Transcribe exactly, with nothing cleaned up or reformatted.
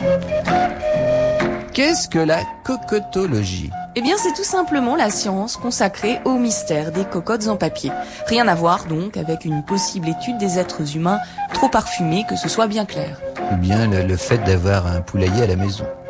Qu'est-ce que la cocotologie ? Eh bien, c'est tout simplement la science consacrée au mystère des cocottes en papier. Rien à voir donc avec une possible étude des êtres humains trop parfumés, que ce soit bien clair. Ou bien le, le fait d'avoir un poulailler à la maison.